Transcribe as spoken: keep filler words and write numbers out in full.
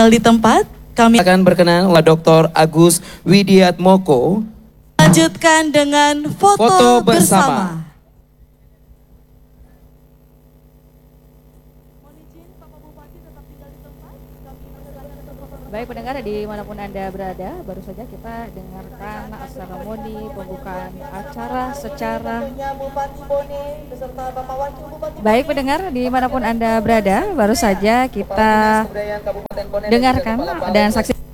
Di tempat kami akan berkenan oleh Doktor Agus Widiatmoko lanjutkan dengan foto, foto bersama. bersama. Baik pendengar dimanapun Anda berada, baru saja kita dengarkan seremoni pembukaan acara secara Baik pendengar dimanapun Anda berada, baru saja kita dengarkan dan saksikan